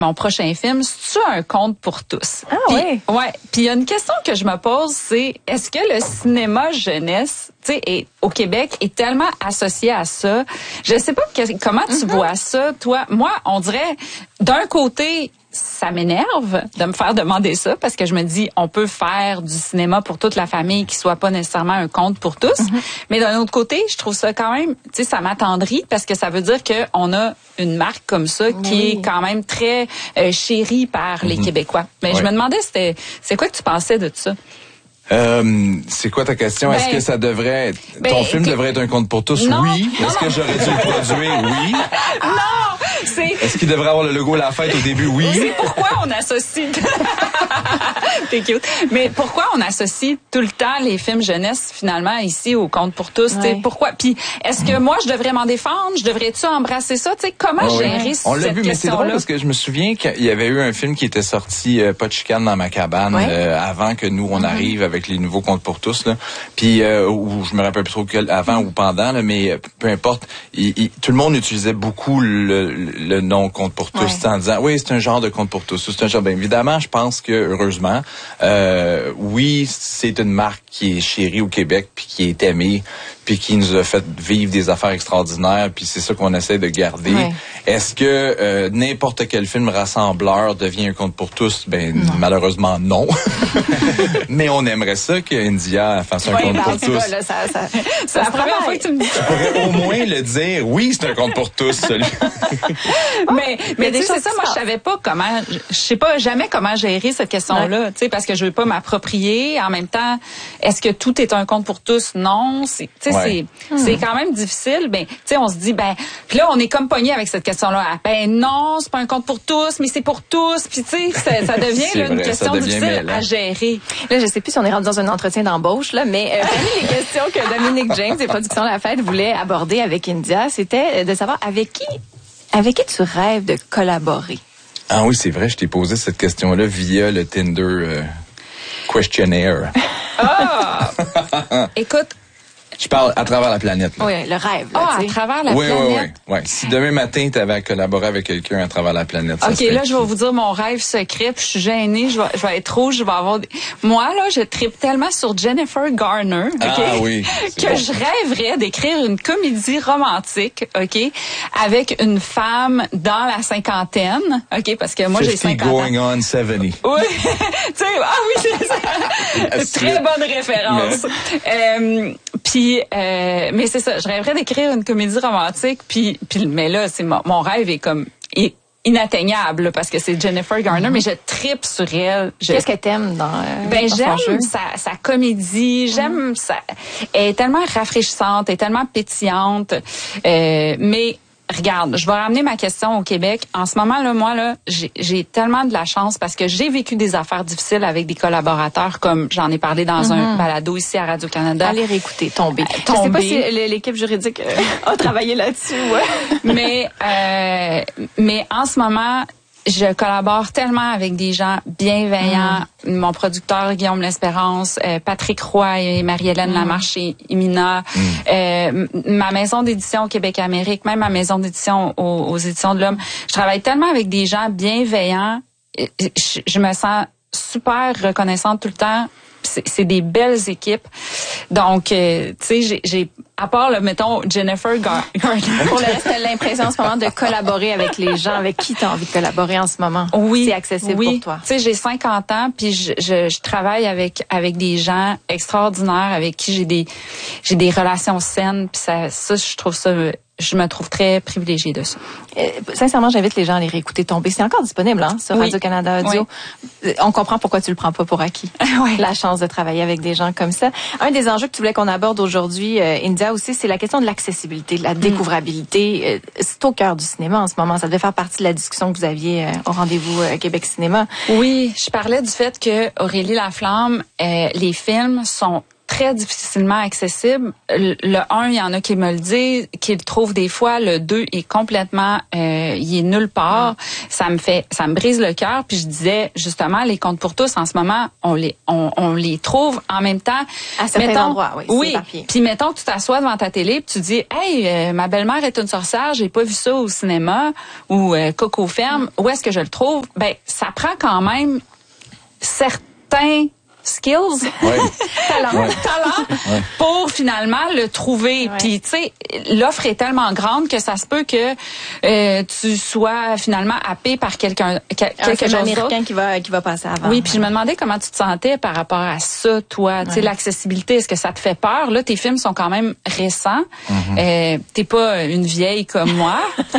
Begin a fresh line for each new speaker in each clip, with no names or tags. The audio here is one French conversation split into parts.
mon prochain film, c'est-tu un conte pour tous?
Ah oui?
Ouais. Puis il y a une question que je me pose, c'est est-ce que le cinéma jeunesse, tu sais, au Québec, est tellement associé à ça? Je sais pas comment tu vois ça, toi. Moi, on dirait, d'un côté, ça m'énerve de me faire demander ça parce que je me dis on peut faire du cinéma pour toute la famille qui soit pas nécessairement un conte pour tous, mais d'un autre côté, je trouve ça quand même, tu sais, ça m'attendrit parce que ça veut dire que on a une marque comme ça qui est quand même très chérie par les Québécois. Mais je me demandais c'est quoi que tu pensais de ça?
C'est quoi ta question? Est-ce que ça devrait ton film devrait être un conte pour tous?
Non,
oui. Est-ce que j'aurais dû le produire? Oui.
Non,
Est-ce qu'il devrait avoir le logo La Fête au début? Oui.
C'est pourquoi on associe T'es cute. Mais pourquoi on associe tout le temps les films jeunesse finalement ici au conte pour tous? Pourquoi? Puis est-ce que moi je devrais m'en défendre? Je devrais-tu embrasser ça? T'sais, comment gérer cette question-là?
On l'a vu, mais c'est drôle parce que je me souviens qu'il y avait eu un film qui était sorti, Pas de chicane dans ma cabane, avant que nous on arrive avec les nouveaux contes pour tous. Là. Puis où je me rappelle plus trop avant ou pendant, là, mais peu importe. Tout le monde utilisait beaucoup le nom conte pour tous en disant oui c'est un genre de conte pour tous. C'est un genre. Bien évidemment, je pense que heureusement, oui c'est une marque qui est chérie au Québec puis qui est aimée puis qui nous a fait vivre des affaires extraordinaires puis c'est ça qu'on essaie de garder. Ouais. Est-ce que n'importe quel film rassembleur devient un conte pour tous? Ben non. Malheureusement non. Mais on aimerait ça qu'India fasse un conte pour tous.
C'est la première fois que tu me dis ça.
Tu pourrais au moins le dire. Oui, c'est un conte pour tous, celui.
mais tu sais, c'est ça, moi je savais pas comment, je sais pas jamais comment gérer cette question-là, tu sais, parce que je veux pas m'approprier. En même temps, est-ce que tout est un conte pour tous? Non, c'est quand même difficile. Ben, tu sais, on se dit puis là on est comme pogné avec cette question-là. Ben non, c'est pas un conte pour tous, mais c'est pour tous. Puis tu sais, ça devient une question difficile à gérer.
Là, je sais plus si on est rendu dans un entretien d'embauche là, mais parmi les questions que Dominique James et Productions La Fête voulaient aborder avec India, c'était de savoir avec qui tu rêves de collaborer.
Ah oui, c'est vrai, je t'ai posé cette question-là via le Tinder questionnaire.
Écoute,
je parle à travers la planète. Là.
Oui, le rêve. Là,
à travers la planète.
Oui. Si demain matin, tu avais à collaborer avec quelqu'un à travers la planète, ça
OK, là, je vais vous dire mon rêve secret, puis je suis gênée, je vais être rouge, je vais avoir... Moi, là, je tripe tellement sur Jennifer Garner, que je rêverais d'écrire une comédie romantique, OK, avec une femme dans la cinquantaine, OK, parce que moi, j'ai 50 ans.
going on 70.
Oui, tu sais, c'est ça. Très bonne référence. Mais c'est ça, je rêverais d'écrire une comédie romantique, mais là, c'est mon rêve est comme inatteignable là, parce que c'est Jennifer Garner, mais je tripe sur elle.
Qu'est-ce que t'aimes dans
j'aime sa comédie, j'aime ça. Elle est tellement rafraîchissante, elle est tellement pétillante, mais regarde, je vais ramener ma question au Québec. En ce moment, là, moi, là, j'ai tellement de la chance parce que j'ai vécu des affaires difficiles avec des collaborateurs, comme j'en ai parlé dans un balado ici à Radio-Canada.
Allez réécouter, tomber. Je sais pas si l'équipe juridique a travaillé là-dessus.
Mais en ce moment, je collabore tellement avec des gens bienveillants. Mon producteur Guillaume L'Espérance, Patrick Roy et Marie-Hélène Lamarche et Imina, ma maison d'édition Québec-Amérique, même ma maison d'édition aux Éditions de l'Homme. Je travaille tellement avec des gens bienveillants. Je me sens super reconnaissante tout le temps. C'est des belles équipes. Donc, tu sais, j'ai à part, mettons, Jennifer Garner.
Pour le reste, t'as l'impression en ce moment de collaborer avec les gens avec qui t'as envie de collaborer en ce moment.
Oui.
C'est accessible pour toi.
Tu sais, j'ai 50 ans, puis je travaille avec des gens extraordinaires avec qui j'ai des relations saines, puis ça, je trouve ça... Je me trouve très privilégiée de ça.
Sincèrement, j'invite les gens à aller réécouter Tomber. C'est encore disponible sur Radio-Canada Audio. Oui. On comprend pourquoi tu le prends pas pour acquis. La chance de travailler avec des gens comme ça. Un des enjeux que tu voulais qu'on aborde aujourd'hui, India aussi, c'est la question de l'accessibilité, de la découvrabilité. C'est au cœur du cinéma en ce moment. Ça devait faire partie de la discussion que vous aviez au rendez-vous Québec Cinéma.
Oui, je parlais du fait que Aurélie Laflamme, les films sont très difficilement accessible. Le 1, il y en a qui me le disent, qui le trouvent des fois. Le 2 est complètement, il est nulle part. Ça me brise le cœur. Puis je disais, justement, les Contes pour tous, en ce moment, on les trouve en même temps.
À certains endroits, oui.
Puis mettons que tu t'assois devant ta télé, puis tu dis, hey, ma belle-mère est une sorcière, j'ai pas vu ça au cinéma, ou Coco Ferme, où est-ce que je le trouve? Ben, ça prend quand même certains skills, talent, pour finalement le trouver. Puis tu sais, l'offre est tellement grande que ça se peut que tu sois finalement happé par quelque chose
américain qui va passer avant.
Oui, puis je me demandais comment tu te sentais par rapport à ça, toi. Tu sais, l'accessibilité, est-ce que ça te fait peur? Là, tes films sont quand même récents. T'es pas une vieille comme moi.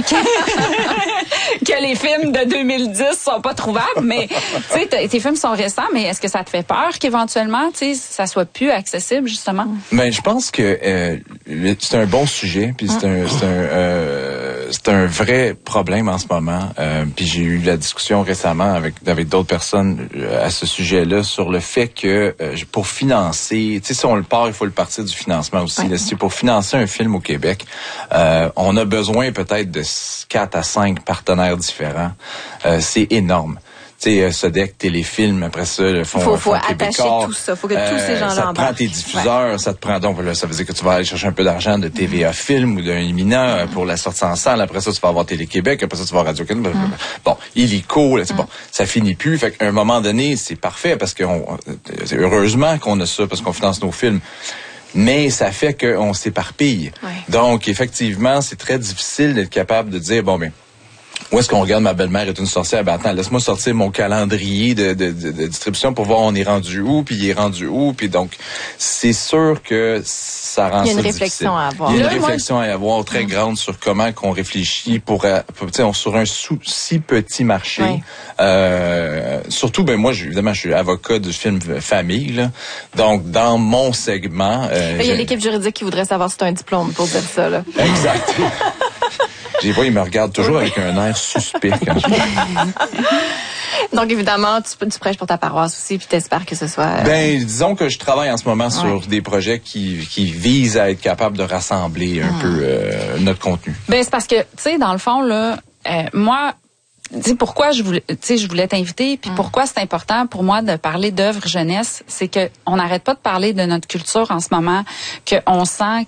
Que les films de 2010 sont pas trouvables, mais tu sais, tes films sont récents, mais est-ce que ça te fait peur qu'éventuellement, tu sais, ça soit plus accessible, justement?
Ben, je pense que c'est un bon sujet, puis c'est un vrai problème en ce moment. Puis j'ai eu la discussion récemment avec d'autres personnes à ce sujet-là sur le fait que pour financer, tu sais, si on le part, il faut le partir du financement aussi. Là, si pour financer un film au Québec, on a besoin peut-être de 4 à 5 partenaires différents. C'est énorme. Tu sais, Sodec, Téléfilm, après ça, le fonds
faut attacher tout ça. Faut que tous ces gens-là
ça te prend tes diffuseurs, ça te prend donc, là, ça veut dire que tu vas aller chercher un peu d'argent de TVA Film ou d'un Imina pour la sortie en salle. Après ça, tu vas avoir Télé-Québec. Après ça, tu vas avoir Radio-Canada. Bon, illico, là, c'est bon. Ça finit plus. Fait qu'à un moment donné, c'est parfait parce que heureusement qu'on a ça parce qu'on finance nos films. Mais ça fait qu'on s'éparpille. Donc, effectivement, c'est très difficile d'être capable de dire, bon, ben, où est-ce qu'on regarde ma belle-mère est une sorcière? Ben attends, laisse-moi sortir mon calendrier de distribution pour voir on est rendu où, puis il est rendu où, puis donc c'est sûr que ça rend ça difficile.
Il y a une réflexion à avoir.
Il y a une réflexion à avoir très grande sur comment qu'on réfléchit pour sur un si petit marché. Surtout, ben moi, évidemment, je suis avocat du film famille, là. Donc dans mon segment,
il y a l'équipe juridique qui voudrait savoir si tu as un diplôme pour dire ça, là.
Exact. J'ai vois, il me regarde toujours avec un air suspect.
Donc, évidemment, tu prêches pour ta paroisse aussi, puis t'espères que ce soit...
Ben, disons que je travaille en ce moment sur des projets qui visent à être capable de rassembler un peu notre contenu.
Ben, c'est parce que, tu sais, dans le fond, là, moi... Dis pourquoi je voulais t'inviter, puis pourquoi c'est important pour moi de parler d'œuvres jeunesse, c'est que on n'arrête pas de parler de notre culture en ce moment, qu'on sent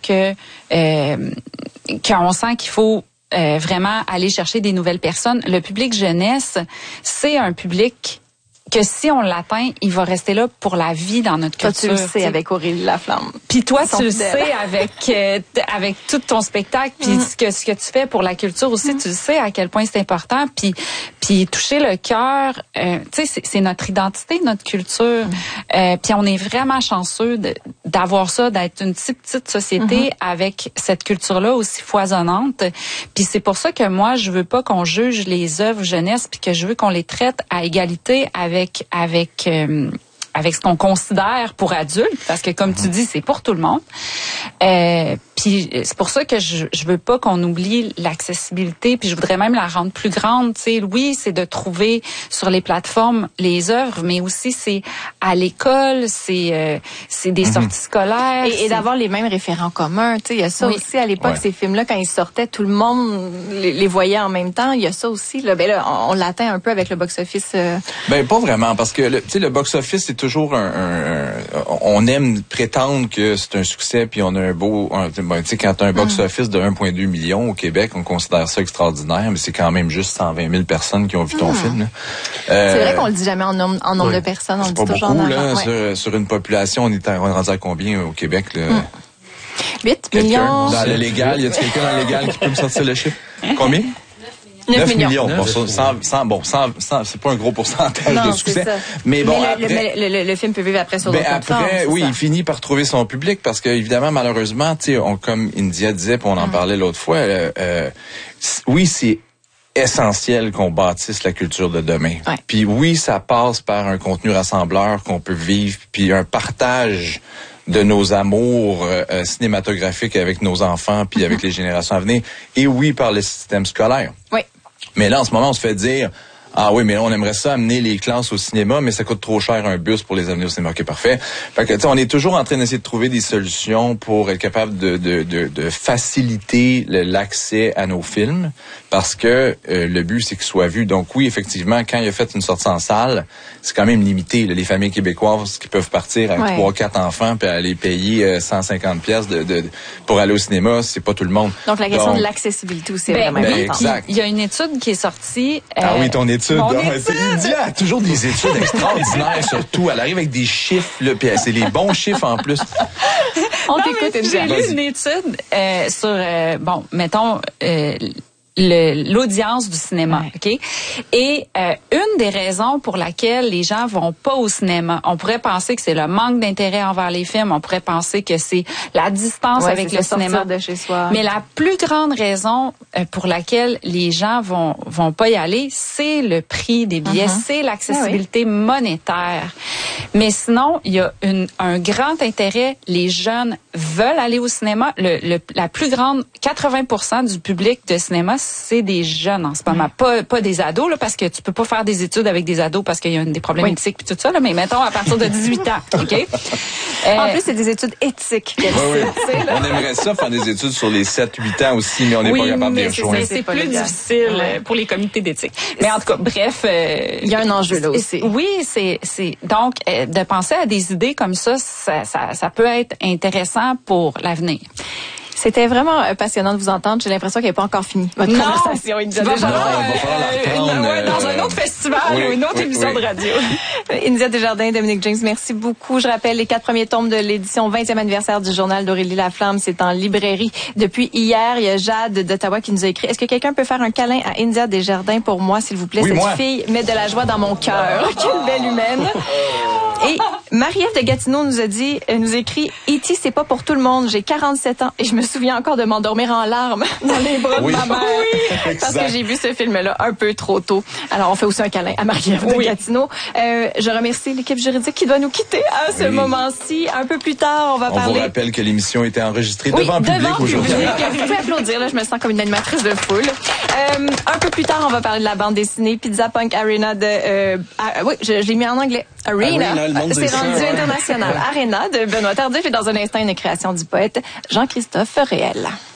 qu'il faut vraiment aller chercher des nouvelles personnes. Le public jeunesse, c'est un public que si on l'atteint, il va rester là pour la vie dans notre culture.
Toi, tu le sais avec Aurélie Laflamme.
Puis toi, tu le sais avec tout ton spectacle, puis ce que tu fais pour la culture aussi, tu le sais à quel point c'est important. Puis toucher le cœur, tu sais, c'est notre identité, notre culture. Puis on est vraiment chanceux d'avoir ça, d'être une petite société avec cette culture-là aussi foisonnante. Puis c'est pour ça que moi, je veux pas qu'on juge les œuvres jeunesse, puis que je veux qu'on les traite à égalité avec ce qu'on considère pour adultes, parce que comme tu dis, c'est pour tout le monde. Puis c'est pour ça que je veux pas qu'on oublie l'accessibilité, puis je voudrais même la rendre plus grande. Tu sais, oui, c'est de trouver sur les plateformes les œuvres, mais aussi c'est à l'école, c'est des sorties scolaires
et d'avoir les mêmes référents communs. Tu sais, il y a ça aussi à l'époque. Ces films-là, quand ils sortaient, tout le monde les voyait en même temps. Il y a ça aussi. Là, ben là, on l'atteint un peu avec le box-office.
Ben pas vraiment, parce que le box-office c'est toujours on aime prétendre que c'est un succès, puis on a un beau... tu sais, quand t'as un box-office de 1,2 million au Québec, on considère ça extraordinaire, mais c'est quand même juste 120 000 personnes qui ont vu ton film. Là.
C'est vrai qu'on le dit jamais en nombre de personnes, on le dit toujours
beaucoup, là, sur une population, on est rendu à combien au Québec? Là?
8 millions.
Dans le légal, y a-t-il quelqu'un dans le légal qui peut me sortir le chiffre? Combien?
9 millions.
Bon, c'est pas un gros pourcentage de succès. Mais bon,
le film peut vivre après sur d'autres plateformes.
Après, oui, il finit par trouver son public parce que, évidemment, malheureusement, tu sais, comme India disait, puis on en parlait l'autre fois, oui, c'est essentiel qu'on bâtisse la culture de demain. Puis oui, ça passe par un contenu rassembleur qu'on peut vivre, puis un partage de nos amours cinématographiques avec nos enfants puis avec les générations à venir. Et oui, par le système scolaire.
Oui.
Mais là, en ce moment, on se fait dire, Ah oui, mais on aimerait ça amener les classes au cinéma, mais ça coûte trop cher un bus pour les amener au cinéma. OK, parfait. Fait que, tu sais, on est toujours en train d'essayer de trouver des solutions pour être capable de faciliter l'accès à nos films, parce que le but, c'est qu'ils soient vus. Donc oui, effectivement, quand il a fait une sortie en salle, c'est quand même limité. Là, les familles québécoises qui peuvent partir avec 3-4 enfants puis aller payer 150 pièces pour aller au cinéma, c'est pas tout le monde.
Donc la question de l'accessibilité aussi est vraiment importante.
Exact.
Il y a une étude qui est sortie.
Ah oui, ton étude. India a toujours des études extraordinaires, surtout. Elle arrive avec des chiffres, là, puis c'est les bons chiffres en plus.
On t'écoute, India. J'ai lu une étude sur, mettons, l'audience du cinéma, OK? Et une des raisons pour laquelle les gens vont pas au cinéma, on pourrait penser que c'est le manque d'intérêt envers les films, on pourrait penser que c'est la distance avec le cinéma.
De chez soi.
Mais la plus grande raison pour laquelle les gens vont pas y aller, c'est le prix des billets, c'est l'accessibilité monétaire. Mais sinon, il y a un grand intérêt. Les jeunes veulent aller au cinéma. La plus grande, 80% du public de cinéma, c'est des jeunes en ce moment, pas des ados, là, parce que tu peux pas faire des études avec des ados parce qu'il y a des problèmes éthiques puis tout ça, là, mais mettons à partir de 18 ans, OK?
En plus, c'est des études éthiques.
On aimerait ça faire des études sur les 7-8 ans aussi, mais on n'est pas capable de les rejoindre.
C'est plus difficile pour les comités d'éthique. Mais en tout cas, bref...
il y a un enjeu là aussi.
Oui, c'est donc, de penser à des idées comme ça peut être intéressant pour l'avenir.
C'était vraiment passionnant de vous entendre. J'ai l'impression qu'elle n'est pas encore finie, votre conversation.
Il va falloir la reprendre.
Dans un autre festival ou une autre émission de radio.
India Desjardins, Dominique James, merci beaucoup. Je rappelle les 4 premiers tomes de l'édition 20e anniversaire du journal d'Aurélie Laflamme. C'est en librairie depuis hier. Il y a Jade d'Ottawa qui nous a écrit. Est-ce que quelqu'un peut faire un câlin à India Desjardins pour moi, s'il vous plaît?
Oui,
cette fille met de la joie dans mon cœur. Quelle belle humaine. Et Marie-Ève de Gatineau nous écrit E.T. c'est pas pour tout le monde. J'ai 47 ans et je me souviens encore de m'endormir en larmes dans les bras de ma mère. Oui, parce que j'ai vu ce film-là un peu trop tôt. Alors, on fait aussi un câlin à Marie-Ève de Gatineau. Je remercie l'équipe juridique qui doit nous quitter à ce moment-ci. Un peu plus tard, on va parler...
On vous rappelle que l'émission était enregistrée devant le public aujourd'hui.
Vous pouvez applaudir, là, je me sens comme une animatrice de foule. Un peu plus tard, on va parler de la bande dessinée Pizza Punk Arena de... oui, je l'ai mis en anglais. Arena. C'est rendu international. Arena de Benoît Tardif et dans un instant, une création du poète Jean-Christophe Réel.